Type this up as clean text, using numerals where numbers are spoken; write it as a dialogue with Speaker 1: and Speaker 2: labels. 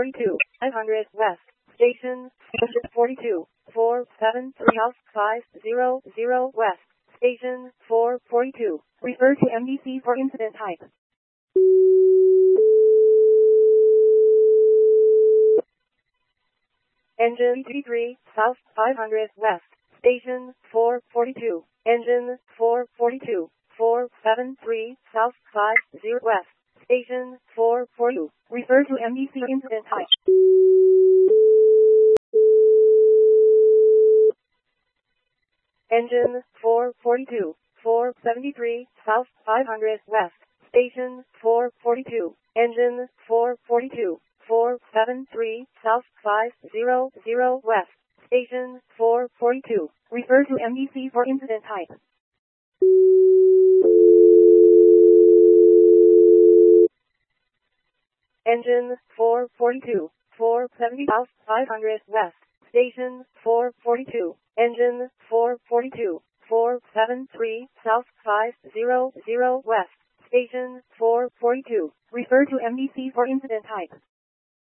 Speaker 1: 442, 500 West. Station 42, 473 House 500 West. Station 442. Refer to MDC for incident type. Engine 33, South 500 West. Station 442. Engine 442, 473 South 50 West. Station 442. Refer to MDC incident type. Engine 442, 473 South 500 West. Station 442. Engine 442, 473 South 500 West. Station 442. Refer to MDC for incident type. Engine 442, 470 South 500 West. Station 442. Engine 442, 473 South 500 West. Station 442. Refer to MDC for incident type.